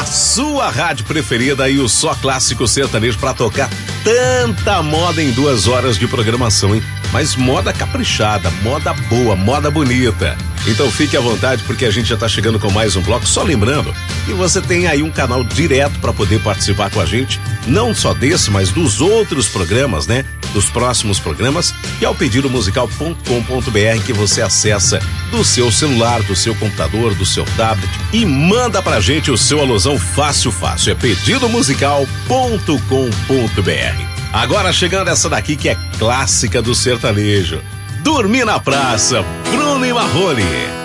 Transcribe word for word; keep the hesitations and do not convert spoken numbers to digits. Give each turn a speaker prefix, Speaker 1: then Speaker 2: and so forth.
Speaker 1: A sua rádio preferida e o só clássico sertanejo pra tocar tanta moda em duas horas de programação, hein? Mas moda caprichada, moda boa, moda bonita. Então fique à vontade porque a gente já tá chegando com mais um bloco. Só lembrando que você tem aí um canal direto para poder participar com a gente, não só desse, mas dos outros programas, né? Dos próximos programas, que é o pedido musical ponto com ponto b r, que você acessa do seu celular, do seu computador, do seu tablet e manda pra gente o seu alusão fácil, fácil. É pedido musical ponto com ponto b r. Agora chegando essa daqui que é clássica do sertanejo. Dormir na Praça, Bruno e Marrone.